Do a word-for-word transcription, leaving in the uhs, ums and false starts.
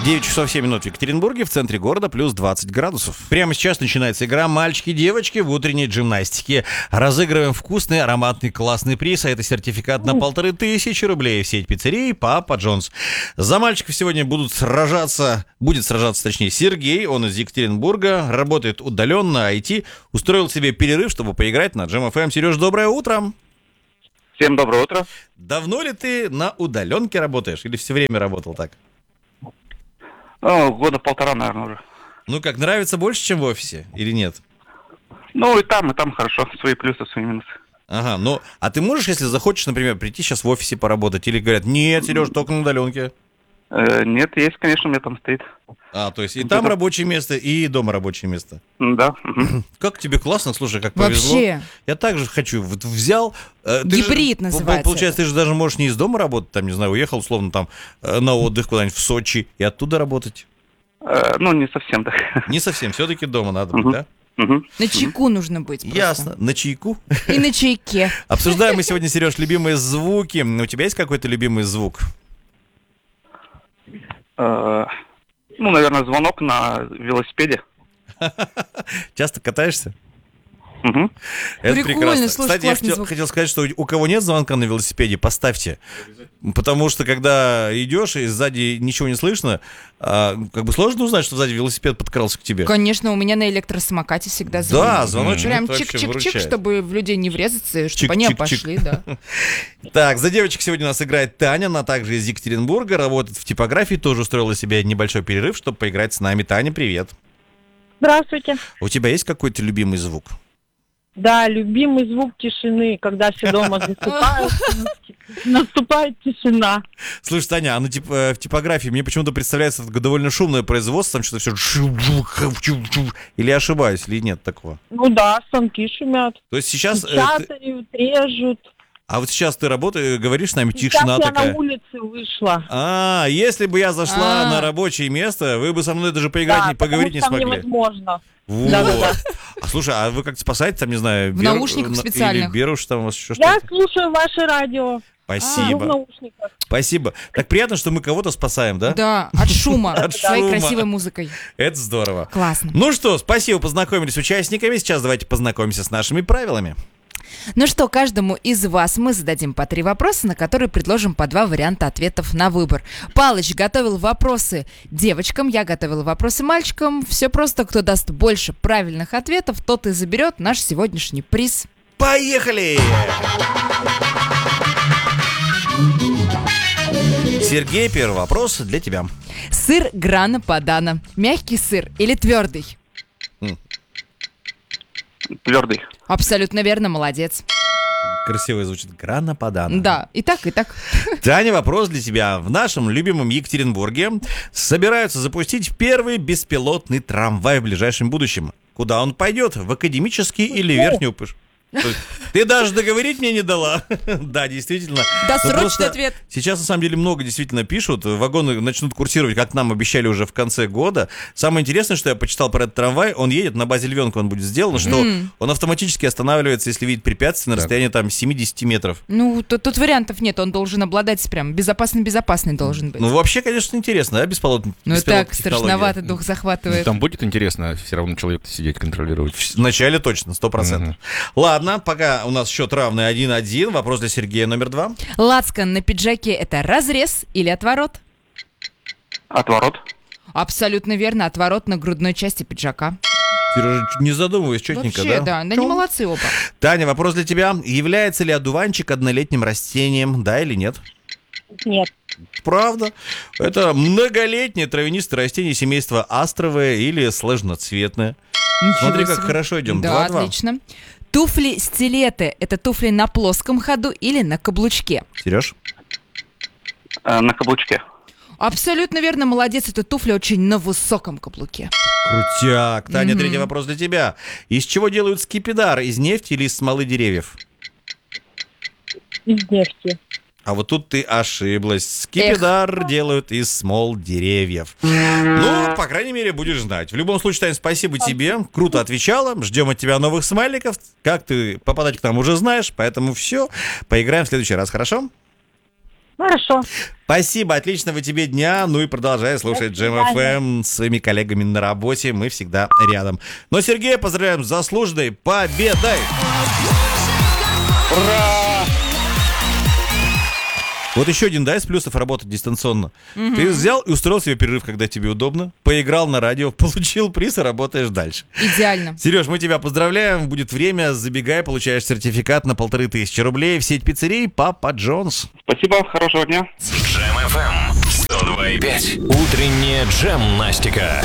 девять часов семь минут в Екатеринбурге, в центре города плюс двадцать градусов. Прямо сейчас начинается игра «Мальчики и девочки» в утренней гимнастике. Разыгрываем вкусный, ароматный, классный приз, а это сертификат на полторы тысячи рублей в сеть пиццерий «Папа Джонс». За мальчиков сегодня будут сражаться, будет сражаться, точнее, Сергей, он из Екатеринбурга, работает удаленно, ай ти, устроил себе перерыв, чтобы поиграть на Джем эф эм. Сереж, доброе утро. Всем доброе утро. Давно ли ты на удаленке работаешь или все время работал так? Ну, года полтора, наверное, уже. Ну как, нравится больше, чем в офисе или нет? Ну, и там, и там хорошо. Свои плюсы, свои минусы. Ага, ну, а ты можешь, если захочешь, например, прийти сейчас в офисе поработать? Или говорят, нет, Сереж, только на удаленке? Э, нет, есть, конечно, у меня там стоит. А, то есть и там рабочее место, и дома рабочее место. Да. Как тебе классно, слушай, как повезло. Вообще. Я также хочу, вот взял... э, ты Гибрид же, называется Получается, это. ты же даже можешь не из дома работать, там, не знаю, уехал, условно, там, э, на отдых куда-нибудь в Сочи, и оттуда работать. Э, ну, не совсем так. Не совсем, все-таки дома надо быть, Мгм. да? Мгм. На чайку нужно быть просто. Ясно, на чайку. И на чайке. Обсуждаем мы сегодня, Сереж, любимые звуки. У тебя есть какой-то любимый звук? Э, ну, наверное, звонок на велосипеде. Часто катаешься? Мгм. Это Прикольно, прекрасно. слушай, Кстати, я классный хотел, звук. хотел сказать, что у кого нет звонка на велосипеде, поставьте. Потому что, когда идешь и сзади ничего не слышно, а, как бы сложно узнать, что сзади велосипед подкрался к тебе. Конечно, у меня на электросамокате всегда звонит. Да, звоночек Прям это вообще чик-чик-чик, выручает. чтобы в людей не врезаться, чтобы они Чик-чик-чик. обошли, да. Так, за девочек сегодня у нас играет Таня, она также из Екатеринбурга, работает в типографии, тоже устроила себе небольшой перерыв, чтобы поиграть с нами. Таня, привет. Здравствуйте. У тебя есть какой-то любимый звук? Да, любимый звук тишины, когда все дома засыпают, наступает тишина. Слушай, Таня, а на тип- э, в типографии мне почему-то представляется это довольно шумное производство, там что-то все... Или я ошибаюсь, или нет такого? Ну да, станки шумят, То есть сейчас... э, ты- печатают, режут. А вот сейчас ты работаешь, говоришь с нами, Сейчас тишина я такая. на улице вышла. А, если бы я зашла А. на рабочее место, вы бы со мной даже поиграть, Да, не поговорить не потому что смогли. невозможно. Вот. Да-да-да. А слушай, а вы как-то спасаете, там, не знаю, В беру- наушниках на- специальных. Или берушь там у вас еще Я что-то? слушаю ваше радио. Сижу в Спасибо, наушниках. спасибо. Так приятно, что мы кого-то спасаем, да? Да, от шума, От своей шума. красивой музыкой. Это здорово. Классно. Ну что, спасибо, познакомились с участниками. Сейчас давайте познакомимся с нашими правилами. Ну что, каждому из вас мы зададим по три вопроса, на которые предложим по два варианта ответов на выбор. Палыч готовил вопросы девочкам, я готовила вопросы мальчикам. Все просто, кто даст больше правильных ответов, тот и заберет наш сегодняшний приз. Поехали! Сергей, первый вопрос для тебя. Сыр Грана Падано. Мягкий сыр или твердый? Твердый. Абсолютно верно, молодец. Красиво звучит. Грана Падано. Да, и так, и так. Таня, вопрос для тебя. В нашем любимом Екатеринбурге собираются запустить первый беспилотный трамвай в ближайшем будущем. Куда он пойдет? В академический или верхний упыш? То есть Ты даже договорить мне не дала. Да, действительно. Ну, Досрочный просто ответ. Сейчас, на самом деле, много действительно пишут. Вагоны начнут курсировать, как нам обещали уже в конце года. Самое интересное, что я почитал про этот трамвай, он едет, на базе Львенка он будет сделан, что он автоматически останавливается, если видит препятствие на расстоянии там семьдесят метров. Ну, тут, тут вариантов нет, он должен обладать прям безопасный-безопасный должен быть. Ну, вообще, конечно, интересно, да, беспилотный. Ну и беспилотная так, технология. страшновато, дух Ну, захватывает. там будет интересно все равно человек сидеть контролировать. Вначале точно, сто процентов. Ладно, пока у нас счет равный один-один. Вопрос для Сергея номер два. Лацкан на пиджаке — это разрез или отворот? Отворот. Абсолютно верно, отворот на грудной части пиджака. Сережа, не задумываясь, четненько, Вообще, да? да, да не молодцы оба. Таня, вопрос для тебя. Является ли одуванчик однолетним растением, да или нет? Нет. Правда. Это многолетнее травянистое растение семейства астровое или сложноцветное. Ничего Смотри, как себе. хорошо идем. Да, два-два. отлично. Туфли-стилеты — это туфли на плоском ходу или на каблучке? Сереж? Э, на каблучке. Абсолютно верно, молодец, это туфли очень на высоком каблуке. Крутяк. Таня, Мгм. третий вопрос для тебя. Из чего делают скипидар? Из нефти или из смолы деревьев? Из нефти. А вот тут ты ошиблась. Скипидар делают из смол деревьев. Ну, по крайней мере, будешь знать. В любом случае, Таня, спасибо тебе. Круто отвечала. Ждем от тебя новых смайликов. Как ты попадать к нам уже знаешь. Поэтому все. Поиграем в следующий раз, хорошо? Хорошо. Спасибо, отличного тебе дня. Ну и продолжай слушать До Джем свидания. эф эм с своими коллегами на работе. Мы всегда рядом. Но Сергея поздравляем с заслуженной победой. Вот еще один, да, из плюсов работать дистанционно. Ты взял и устроил себе перерыв, когда тебе удобно, поиграл на радио, получил приз и работаешь дальше. Идеально. Сереж, мы тебя поздравляем. Будет время, забегай, получаешь сертификат на полторы тысячи рублей в сеть пиццерий Папа Джонс. Спасибо, хорошего дня. Джем эф эм сто два и пять. Утренняя джемнастика.